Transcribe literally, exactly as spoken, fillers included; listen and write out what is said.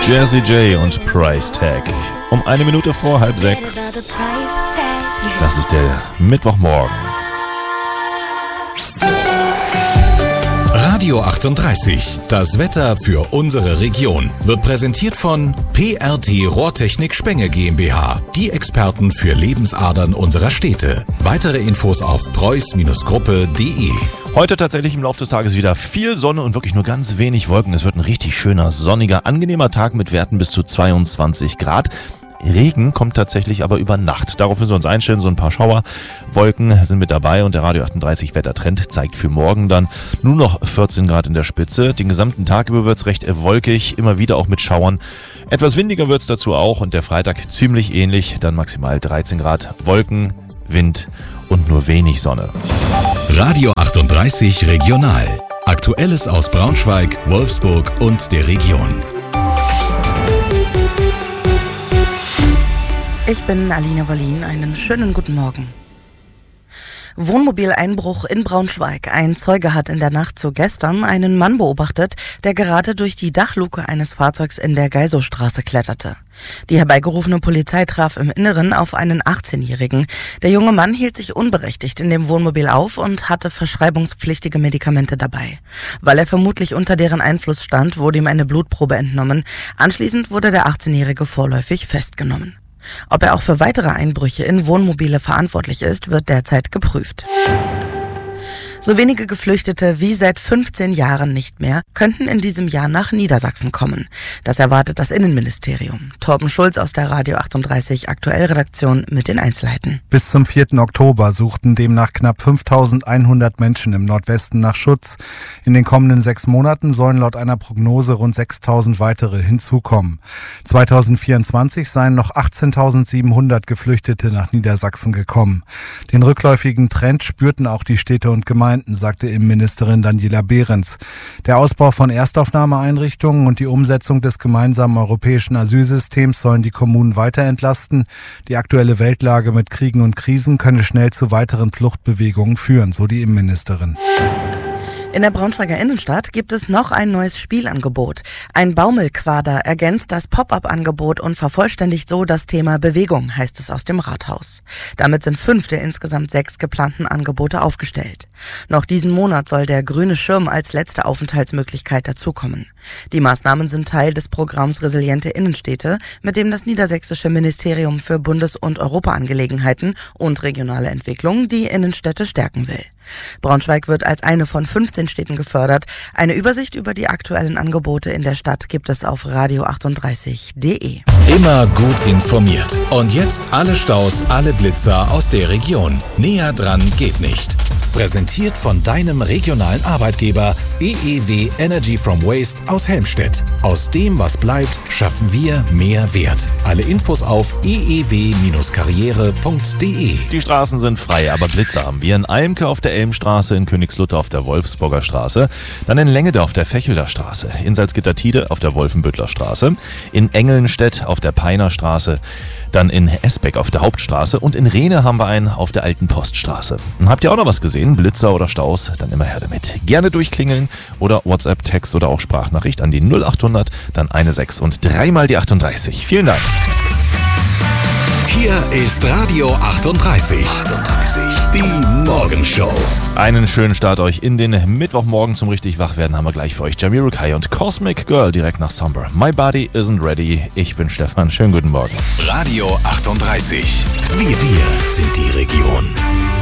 Jazzy J und Price Tag. Um eine Minute vor halb sechs. Das ist der Mittwochmorgen. Radio achtunddreißig, das Wetter für unsere Region, wird präsentiert von P R T Rohrtechnik Spenge GmbH, die Experten für Lebensadern unserer Städte. Weitere Infos auf preuß Gruppe punkt de. Heute tatsächlich im Laufe des Tages wieder viel Sonne und wirklich nur ganz wenig Wolken. Es wird ein richtig schöner, sonniger, angenehmer Tag mit Werten bis zu zweiundzwanzig Grad. Regen kommt tatsächlich aber über Nacht. Darauf müssen wir uns einstellen, so ein paar Schauerwolken sind mit dabei und der Radio achtunddreißig Wettertrend zeigt für morgen dann nur noch vierzehn Grad in der Spitze. Den gesamten Tag über wird es recht wolkig, immer wieder auch mit Schauern. Etwas windiger wird es dazu auch und der Freitag ziemlich ähnlich, dann maximal dreizehn Grad, Wolken, Wind und nur wenig Sonne. Radio achtunddreißig Regional. Aktuelles aus Braunschweig, Wolfsburg und der Region. Ich bin Alina Wallin, einen schönen guten Morgen. Wohnmobileinbruch in Braunschweig. Ein Zeuge hat in der Nacht zu gestern einen Mann beobachtet, der gerade durch die Dachluke eines Fahrzeugs in der Geisowstraße kletterte. Die herbeigerufene Polizei traf im Inneren auf einen achtzehnjährigen. Der junge Mann hielt sich unberechtigt in dem Wohnmobil auf und hatte verschreibungspflichtige Medikamente dabei. Weil er vermutlich unter deren Einfluss stand, wurde ihm eine Blutprobe entnommen. Anschließend wurde der achtzehnjährige vorläufig festgenommen. Ob er auch für weitere Einbrüche in Wohnmobile verantwortlich ist, wird derzeit geprüft. So wenige Geflüchtete wie seit fünfzehn Jahren nicht mehr könnten in diesem Jahr nach Niedersachsen kommen. Das erwartet das Innenministerium. Torben Schulz aus der Radio achtunddreißig Aktuellredaktion mit den Einzelheiten. Bis zum vierten Oktober suchten demnach knapp fünftausendeinhundert Menschen im Nordwesten nach Schutz. In den kommenden sechs Monaten sollen laut einer Prognose rund sechstausend weitere hinzukommen. zweitausendvierundzwanzig seien noch achtzehntausendsiebenhundert Geflüchtete nach Niedersachsen gekommen. Den rückläufigen Trend spürten auch die Städte und Gemeinden, sagte Innenministerin Daniela Behrens. Der Ausbau von Erstaufnahmeeinrichtungen und die Umsetzung des gemeinsamen europäischen Asylsystems sollen die Kommunen weiter entlasten. Die aktuelle Weltlage mit Kriegen und Krisen könne schnell zu weiteren Fluchtbewegungen führen, so die Innenministerin. In der Braunschweiger Innenstadt gibt es noch ein neues Spielangebot. Ein Baumelquader ergänzt das Pop-up-Angebot und vervollständigt so das Thema Bewegung, heißt es aus dem Rathaus. Damit sind fünf der insgesamt sechs geplanten Angebote aufgestellt. Noch diesen Monat soll der grüne Schirm als letzte Aufenthaltsmöglichkeit dazukommen. Die Maßnahmen sind Teil des Programms Resiliente Innenstädte, mit dem das niedersächsische Ministerium für Bundes- und Europaangelegenheiten und regionale Entwicklung die Innenstädte stärken will. Braunschweig wird als eine von fünfzehn Städten gefördert. Eine Übersicht über die aktuellen Angebote in der Stadt gibt es auf radio achtunddreißig punkt de. Immer gut informiert. Und jetzt alle Staus, alle Blitzer aus der Region. Näher dran geht nicht. Präsentiert von deinem regionalen Arbeitgeber E E W Energy from Waste aus Helmstedt. Aus dem, was bleibt, schaffen wir mehr Wert. Alle Infos auf e e w karriere punkt de. Die Straßen sind frei, aber Blitzer haben wir in Almke auf der Elmstraße, in Königslutter auf der Wolfsburger Straße, dann in Lengede auf der Fechelder Straße, in Salzgitter-Tide auf der Wolfenbüttler Straße, in Engelnstedt auf der Peiner Straße, dann in Esbeck auf der Hauptstraße und in Rehne haben wir einen auf der Alten Poststraße. Und habt ihr auch noch was gesehen? Blitzer oder Staus? Dann immer her damit. Gerne durchklingeln oder WhatsApp, Text oder auch Sprachnachricht an die null achthundert, dann eine sechs und dreimal die achtunddreißig. Vielen Dank. Hier ist Radio achtunddreißig. achtunddreißig, die Morgenshow. Einen schönen Start euch in den Mittwochmorgen. Zum richtig Wachwerden haben wir gleich für euch Jamiroquai Kai und Cosmic Girl direkt nach Somber. My Body Isn't Ready. Ich bin Stefan. Schönen guten Morgen. Radio achtunddreißig. Wir, wir sind die Region.